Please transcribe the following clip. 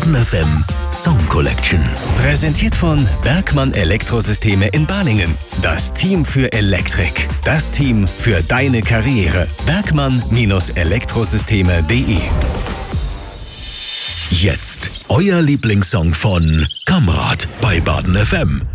Baden FM Song Collection. Präsentiert von Bergmann Elektrosysteme in Balingen. Das Team für Elektrik. Das Team für deine Karriere. Bergmann-Elektrosysteme.de. Jetzt euer Lieblingssong von Kamrat bei Baden FM.